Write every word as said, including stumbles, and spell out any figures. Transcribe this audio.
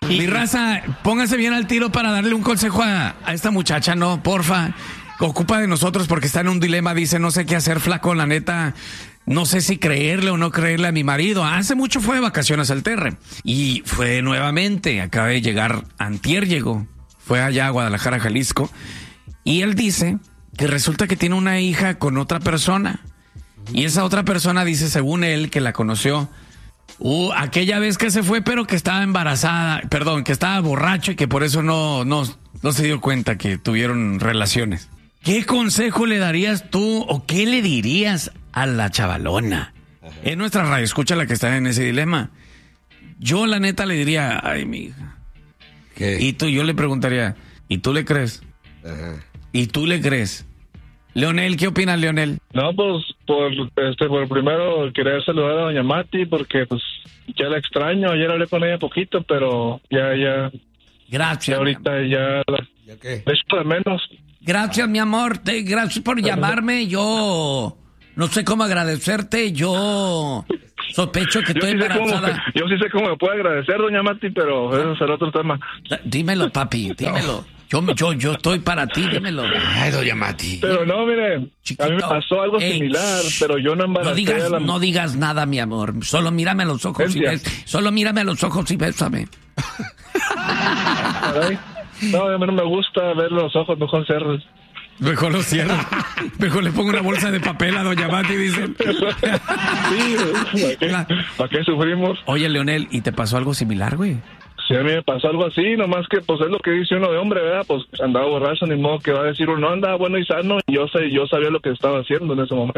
Mi raza, póngase bien al tiro para darle un consejo a, a esta muchacha, no, porfa. Ocupa de nosotros porque está en un dilema, dice, no sé qué hacer, flaco, la neta. No sé si creerle o no creerle a mi marido. Hace mucho fue de vacaciones al Terre. Y fue nuevamente, acaba de llegar, antier llegó. Fue allá a Guadalajara, Jalisco. Y él dice que resulta que tiene una hija con otra persona. Y esa otra persona dice, según él, que la conoció uh, aquella vez que se fue, pero que estaba embarazada, perdón, que estaba borracho y que por eso no, no, no se dio cuenta que tuvieron relaciones. ¿Qué consejo le darías tú o qué le dirías a la chavalona? Ajá. Es nuestra radio, escucha la que está en ese dilema. Yo la neta le diría, ay, mi hija. ¿Qué? Y tú, yo le preguntaría, ¿y tú le crees? Ajá. ¿Y tú le crees? Leonel, ¿qué opinas, Leonel? No, pues, por, este, por primero quería saludar a doña Mati porque, pues, ya la extraño. Ayer hablé con ella poquito, pero ya, ya. Gracias. Ya ahorita ya. ¿Ya qué? De hecho, de menos. Gracias, mi amor. Te, gracias por llamarme. Yo no sé cómo agradecerte. Yo sospecho que estoy yo sí embarazada. Cómo, yo sí sé cómo me puede agradecer, doña Mati, pero eso será otro tema. Dímelo, papi, dímelo. Yo, yo, yo estoy para ti, dímelo. Ay, doña Mati. Pero no, mire, Chiquito, a mí me pasó algo ey, similar, pero yo no embaracé no digas, a la... no digas nada, mi amor. Solo mírame a los ojos y bes... Solo mírame a los ojos y bésame. Caray. No, a mí no me gusta ver los ojos, mejor cerros. Mejor los cierro. Mejor le pongo una bolsa de papel a doña Mati, dicen. Sí, ¿para qué, ¿para qué sufrimos? Oye, Leonel, ¿y te pasó algo similar, güey? Sí, a mí me pasó algo así, nomás que pues es lo que dice uno de hombre, ¿verdad? Pues andaba borracho, ni modo que va a decir uno, no, andaba bueno y sano. Yo sé, yo sabía lo que estaba haciendo en ese momento.